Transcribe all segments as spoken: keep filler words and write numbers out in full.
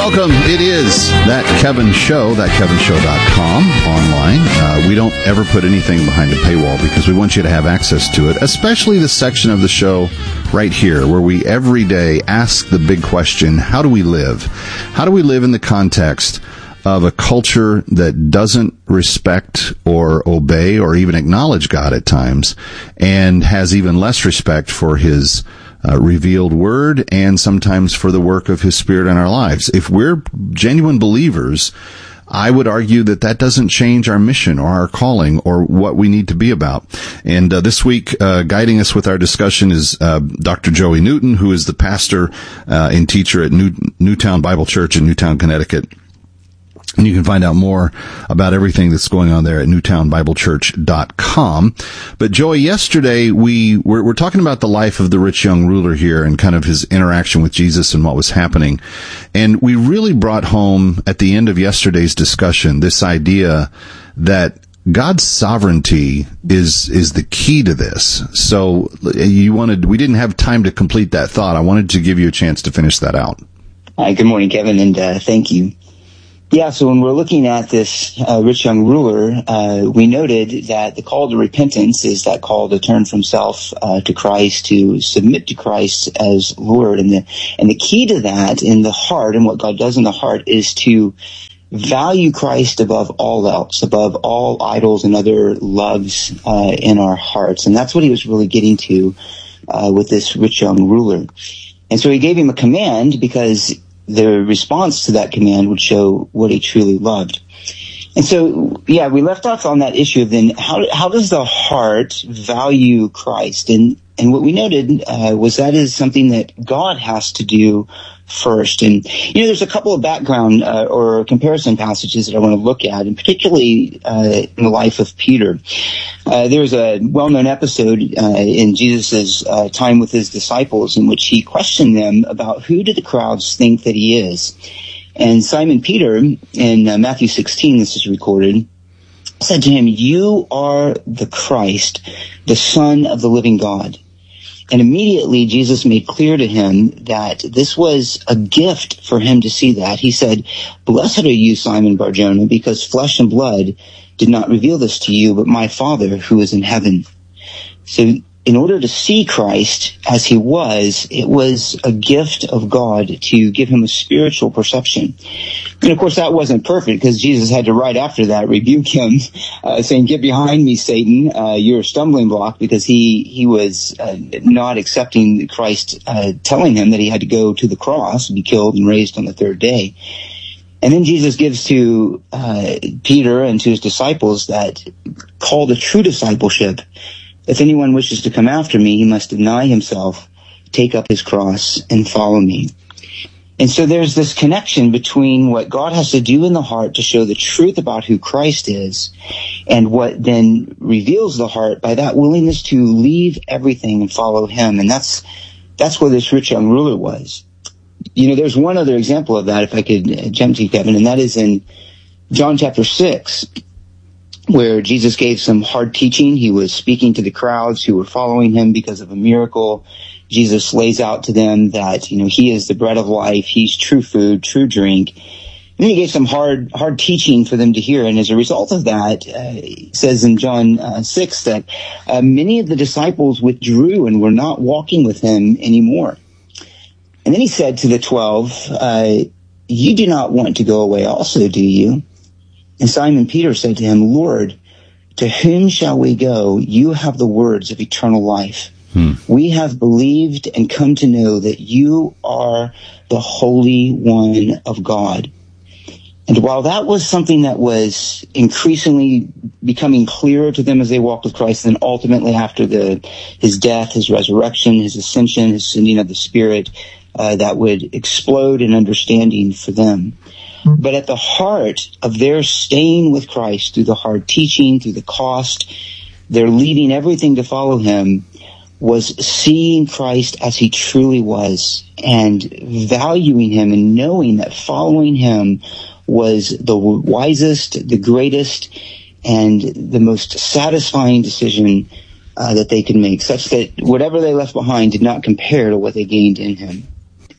Welcome. It is That Kevin Show, that kevin show dot com online. Uh, we don't ever put anything behind a paywall because we want you to have access to it, especially the section of the show right here where we every day ask the big question, how do we live? How do we live in the context of a culture that doesn't respect or obey or even acknowledge God at times and has even less respect for his Uh, revealed word and sometimes for the work of his Spirit in our lives? If we're genuine believers, I would argue that that doesn't change our mission or our calling or what we need to be about. And uh, this week, uh, guiding us with our discussion is uh, Doctor Joey Newton, who is the pastor uh, and teacher at New- Newtown Bible Church in Newtown, Connecticut. And you can find out more about everything that's going on there at newtown bible church dot com. But Joey, yesterday we were, we're talking about the life of the rich young ruler here and kind of his interaction with Jesus and what was happening. And we really brought home at the end of yesterday's discussion this idea that God's sovereignty is is the key to this. So you wanted we didn't have time to complete that thought. I wanted to give you a chance to finish that out. Hi, good morning, Kevin, and uh, thank you. Yeah, so when we're looking at this uh, rich young ruler, uh, we noted that the call to repentance is that call to turn from self uh, to Christ, to submit to Christ as Lord. And the, and the key to that in the heart and what God does in the heart is to value Christ above all else, above all idols and other loves uh, in our hearts. And that's what he was really getting to uh, with this rich young ruler. And so he gave him a command because the response to that command would show what he truly loved. And so, yeah, we left off on that issue of then how how does the heart value Christ? And and what we noted uh, was that is something that God has to do first. And, you know, there's a couple of background uh, or comparison passages that I want to look at, and particularly uh, in the life of Peter. Uh, there's a well-known episode uh, in Jesus' uh, time with his disciples in which he questioned them about who do the crowds think that he is. And Simon Peter, in uh, Matthew sixteen, this is recorded, said to him, "You are the Christ, the Son of the living God." And immediately Jesus made clear to him that this was a gift for him to see that. He said, "Blessed are you, Simon Bar-Jonah, because flesh and blood did not reveal this to you, but my Father who is in heaven." So in order to see Christ as he was, it was a gift of God to give him a spiritual perception. And of course, that wasn't perfect because Jesus had to right after that rebuke him, uh, saying, "Get behind me, Satan. Uh, you're a stumbling block," because he, he was uh, not accepting Christ uh, telling him that he had to go to the cross, be killed and raised on the third day. And then Jesus gives to uh, Peter and to his disciples that call to true discipleship. "If anyone wishes to come after me, he must deny himself, take up his cross, and follow me." And so there's this connection between what God has to do in the heart to show the truth about who Christ is and what then reveals the heart by that willingness to leave everything and follow him. And that's that's where this rich young ruler was. You know, there's one other example of that, if I could jump to you, Kevin, and that is in John chapter six, where Jesus gave some hard teaching. He was speaking to the crowds who were following him because of a miracle. Jesus lays out to them that, you know, he is the bread of life. He's true food, true drink. And then he gave some hard, hard teaching for them to hear. And as a result of that, uh, he says in John uh, six that uh, many of the disciples withdrew and were not walking with him anymore. And then he said to the twelve, uh, "You do not want to go away also, do you?" And Simon Peter said to him, "Lord, to whom shall we go? You have the words of eternal life. Hmm. We have believed and come to know that you are the Holy One of God." And while that was something that was increasingly becoming clearer to them as they walked with Christ, then ultimately after the his death, his resurrection, his ascension, his sending of the Spirit, uh, that would explode in understanding for them. But at the heart of their staying with Christ through the hard teaching, through the cost, their leaving everything to follow him, was seeing Christ as he truly was and valuing him and knowing that following him was the wisest, the greatest, and the most satisfying decision uh, that they could make, such that whatever they left behind did not compare to what they gained in him.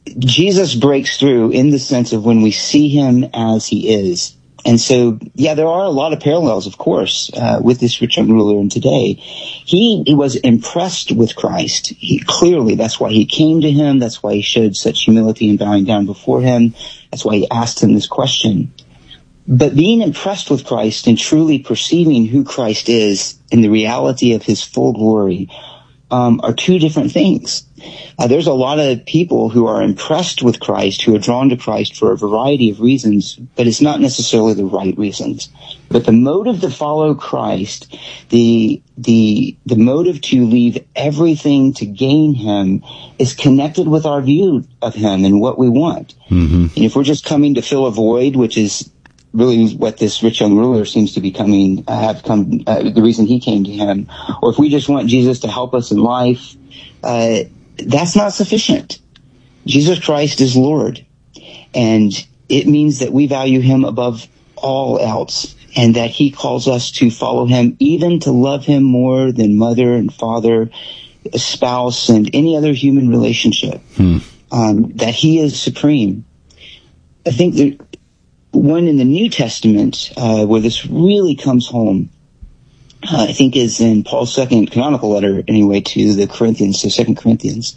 Jesus breaks through in the sense of when we see him as he is. And so, yeah, there are a lot of parallels, of course, uh, with this rich young ruler and today. He, he was impressed with Christ. He clearly, that's why he came to him. That's why he showed such humility in bowing down before him. That's why he asked him this question. But being impressed with Christ and truly perceiving who Christ is in the reality of his full glory um, are two different things. Uh, there's a lot of people who are impressed with Christ, who are drawn to Christ for a variety of reasons, but it's not necessarily the right reasons. But the motive to follow Christ, the the the motive to leave everything to gain him, is connected with our view of him and what we want. Mm-hmm. And if we're just coming to fill a void, which is really what this rich young ruler seems to be coming, uh, have come, uh, the reason he came to him, or if we just want Jesus to help us in life, uh, that's not sufficient. Jesus Christ is Lord, and it means that we value him above all else, and that he calls us to follow him, even to love him more than mother and father, a spouse, and any other human relationship, hmm. um, that he is supreme. I think that one in the New Testament uh, where this really comes home, uh, I think, is in Paul's second canonical letter, anyway, to the Corinthians, so Second Corinthians.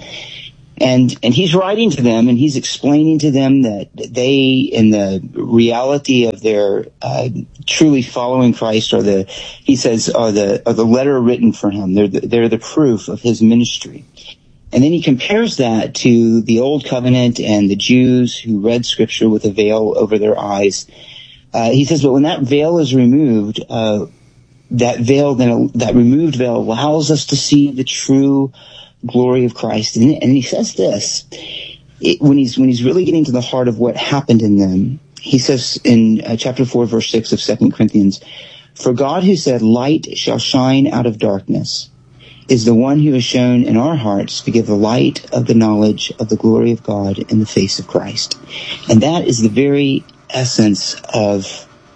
And and he's writing to them, and he's explaining to them that they, in the reality of their uh, truly following Christ, are the, he says, are the are the letter written for him. They're the, they're the proof of his ministry. And then he compares that to the Old Covenant and the Jews who read Scripture with a veil over their eyes. Uh, he says, but when that veil is removed, uh, that veil, then that removed veil allows us to see the true glory of Christ. And, and he says this, it, when he's when he's really getting to the heart of what happened in them. He says in uh, chapter four, verse six of Second Corinthians, "For God, who said, 'Light shall shine out of darkness,' is the one who has shown in our hearts to give the light of the knowledge of the glory of God in the face of Christ." And that is the very essence of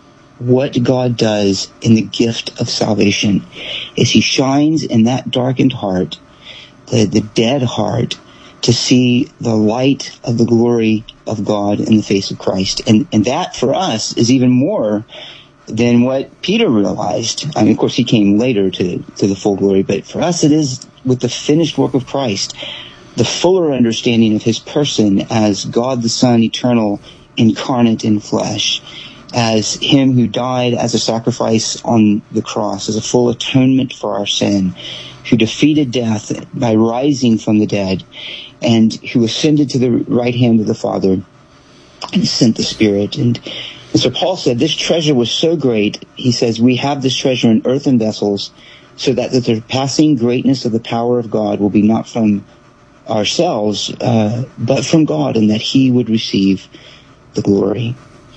what God does in the gift of salvation, is he shines in that darkened heart, the, the dead heart, to see the light of the glory of God in the face of Christ. And, and that for us is even more than what Peter realized. I mean, of course, he came later to, to the full glory, but for us it is with the finished work of Christ, the fuller understanding of his person as God the Son, eternal, incarnate in flesh, as him who died as a sacrifice on the cross, as a full atonement for our sin, who defeated death by rising from the dead, and who ascended to the right hand of the Father and sent the Spirit. And And so Paul said this treasure was so great, he says, we have this treasure in earthen vessels, so that the surpassing greatness of the power of God will be not from ourselves, uh, but from God, and that he would receive the glory.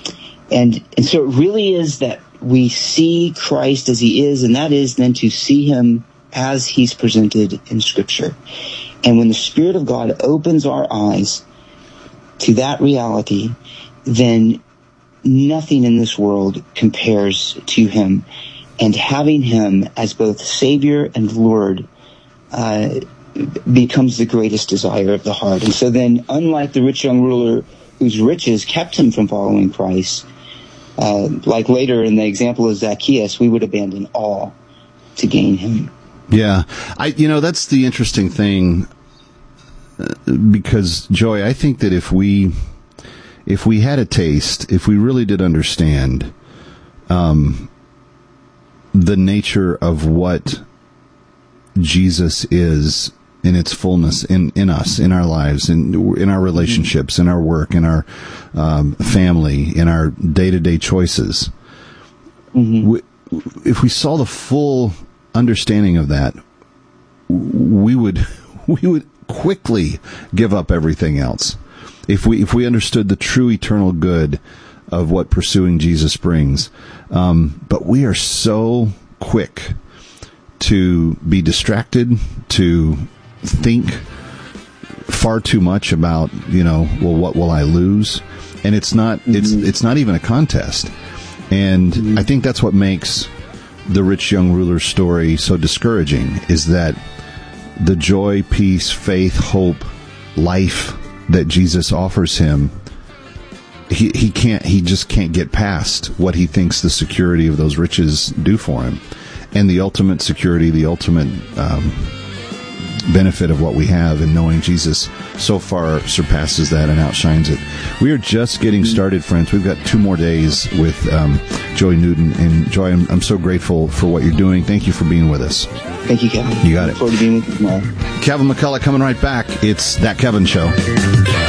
And and so it really is that we see Christ as he is, and that is then to see him as he's presented in Scripture. And when the Spirit of God opens our eyes to that reality, then nothing in this world compares to him. And having him as both Savior and Lord uh, becomes the greatest desire of the heart. And so then, unlike the rich young ruler whose riches kept him from following Christ, uh, like later in the example of Zacchaeus, we would abandon all to gain him. Yeah. I, you know, that's the interesting thing, uh, because, Joy, I think that if we... If we had a taste, if we really did understand um, the nature of what Jesus is in its fullness in, in us, in our lives, in in our relationships, in our work, in our um, family, in our day-to-day choices, mm-hmm. we, if we saw the full understanding of that, we would we would quickly give up everything else. If we if we understood the true eternal good of what pursuing Jesus brings, um, but we are so quick to be distracted, to think far too much about, you know, well, what will I lose? And it's not mm-hmm. it's it's not even a contest. And mm-hmm. I think that's what makes the rich young ruler's story so discouraging, is that the joy, peace, faith, hope, life that Jesus offers him, he he can't he just can't get past what he thinks the security of those riches do for him, and the ultimate security, the ultimate um, benefit of what we have in knowing Jesus so far surpasses that and outshines it. We are just getting started, friends. We've got two more days with um, Joey Newton. And Joey, I'm, I'm so grateful for what you're doing. Thank you for being with us. Thank you, Kevin. You got it. Look forward to being with you tomorrow. Kevin McCullough coming right back. It's That Kevin Show.